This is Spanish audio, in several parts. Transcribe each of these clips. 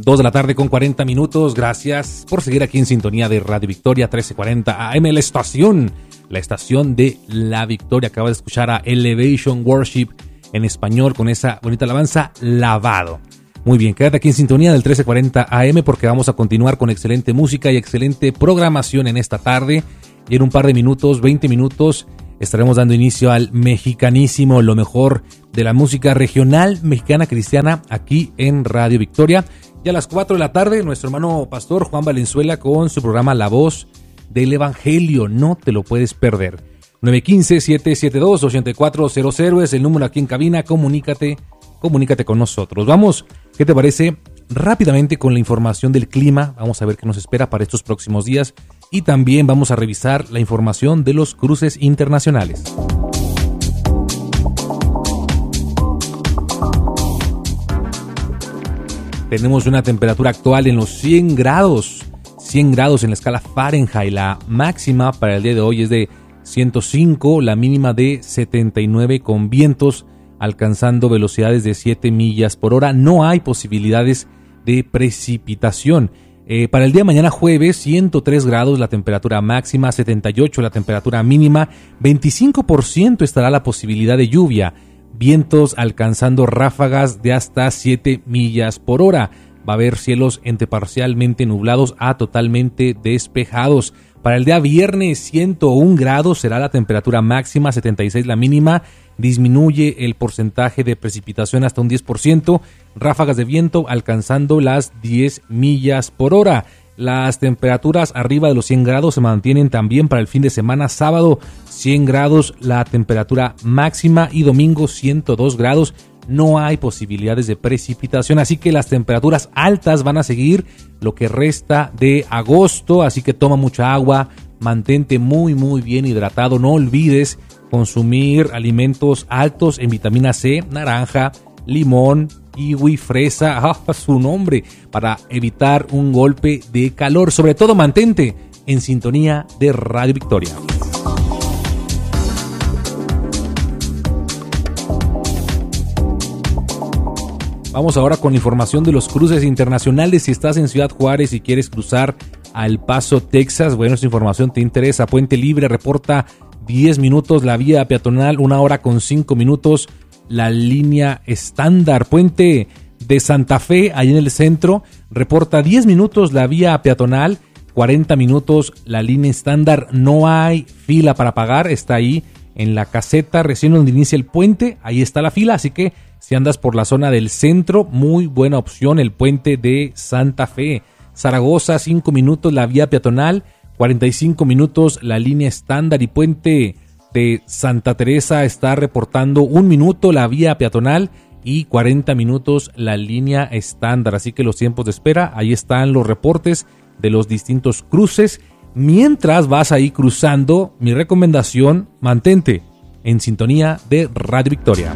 2 de la tarde con 40 minutos. Gracias por seguir aquí en sintonía de Radio Victoria 1340 AM, la estación de la Victoria. Acaba de escuchar a Elevation Worship en español con esa bonita alabanza, Lavado. Muy bien, quédate aquí en sintonía del 1340 AM porque vamos a continuar con excelente música y excelente programación en esta tarde. Y en un par de minutos, 20 minutos, estaremos dando inicio al mexicanísimo, lo mejor de la música regional mexicana cristiana aquí en Radio Victoria. Y a las 4 de la tarde, nuestro hermano pastor Juan Valenzuela con su programa La Voz del Evangelio. No te lo puedes perder. 915-772-8400 es el número aquí en cabina. Comunícate con nosotros. Vamos, ¿qué te parece? Rápidamente con la información del clima. Vamos a ver qué nos espera para estos próximos días. Y también vamos a revisar la información de los cruces internacionales. Tenemos una temperatura actual en los 100 grados en la escala Fahrenheit. La máxima para el día de hoy es de 105, la mínima de 79 con vientos alcanzando velocidades de 7 millas por hora. No hay posibilidades de precipitación. Para el día de mañana jueves, 103 grados la temperatura máxima, 78 la temperatura mínima, 25% estará la posibilidad de lluvia. Vientos alcanzando ráfagas de hasta 7 millas por hora. Va a haber cielos entre parcialmente nublados a totalmente despejados. Para el día viernes, 101 grados será la temperatura máxima, 76 la mínima. Disminuye el porcentaje de precipitación hasta un 10%. Ráfagas de viento alcanzando las 10 millas por hora. Las temperaturas arriba de los 100 grados se mantienen también para el fin de semana. Sábado 100 grados la temperatura máxima y domingo 102 grados. No hay posibilidades de precipitación, así que las temperaturas altas van a seguir lo que resta de agosto, así que toma mucha agua, mantente muy bien hidratado, no olvides consumir alimentos altos en vitamina C, naranja, limón, kiwi, fresa, su nombre, para evitar un golpe de calor. Sobre todo mantente en sintonía de Radio Victoria. Vamos ahora con información de los cruces internacionales. Si estás en Ciudad Juárez y quieres cruzar a El Paso, Texas, bueno, esta información te interesa. Puente Libre reporta 10 minutos, la vía peatonal 1 hora con 5 minutos, la línea estándar. Puente de Santa Fe, ahí en el centro, reporta 10 minutos la vía peatonal, 40 minutos la línea estándar. No hay fila para pagar, está ahí en la caseta recién donde inicia el puente, ahí está la fila, así que si andas por la zona del centro, muy buena opción el puente de Santa Fe. Zaragoza, 5 minutos la vía peatonal, 45 minutos la línea estándar. Y puente de Santa Teresa está reportando 1 minuto la vía peatonal y 40 minutos la línea estándar. Así que los tiempos de espera, ahí están los reportes de los distintos cruces. Mientras vas ahí cruzando, mi recomendación, mantente en sintonía de Radio Victoria.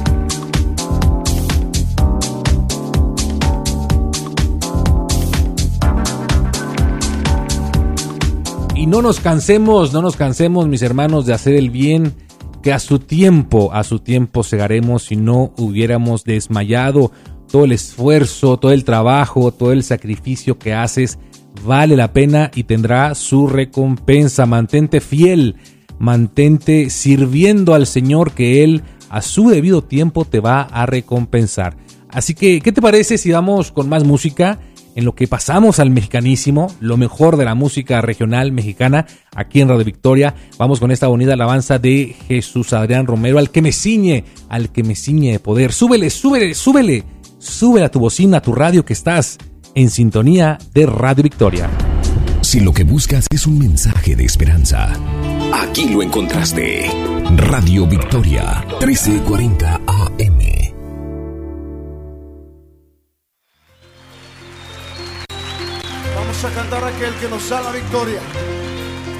Y no nos cansemos, mis hermanos, de hacer el bien, que a su tiempo segaremos. Si no hubiéramos desmayado, todo el esfuerzo, todo el trabajo, todo el sacrificio que haces vale la pena y tendrá su recompensa. Mantente fiel, mantente sirviendo al Señor, que Él a su debido tiempo te va a recompensar. Así que, ¿qué te parece si vamos con más música? En lo que pasamos al mexicanísimo, lo mejor de la música regional mexicana, aquí en Radio Victoria. Vamos con esta bonita alabanza de Jesús Adrián Romero, al que me ciñe de poder. Súbele a tu bocina, a tu radio, que estás en sintonía de Radio Victoria. Si lo que buscas es un mensaje de esperanza, aquí lo encontraste. Radio Victoria, 1340 AM. A cantar aquel que nos da la victoria.